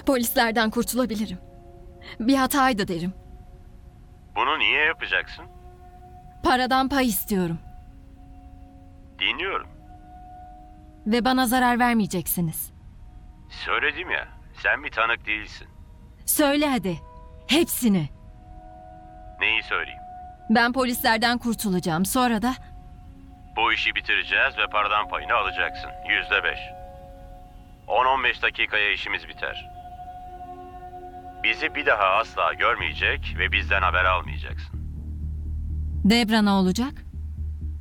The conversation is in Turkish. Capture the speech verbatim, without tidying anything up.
Polislerden kurtulabilirim. Bir hataydı derim. Bunu niye yapacaksın? Paradan pay istiyorum. Dinliyorum. Ve bana zarar vermeyeceksiniz. Söyledim ya, sen bir tanık değilsin. Söyle hadi. Hepsini. Neyi söyleyeyim? Ben polislerden kurtulacağım. Sonra da Bu işi bitireceğiz ve paradan payını alacaksın. Yüzde beş. on on beş dakikaya işimiz biter. Bizi bir daha asla görmeyecek ve bizden haber almayacaksın. Debra ne olacak?